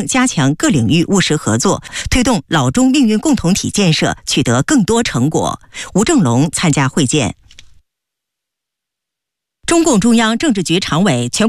加强各领域务实合作，推动老中命运共同体建设取得更多成果。吴正龙参加会见。中共中央政治局常委、全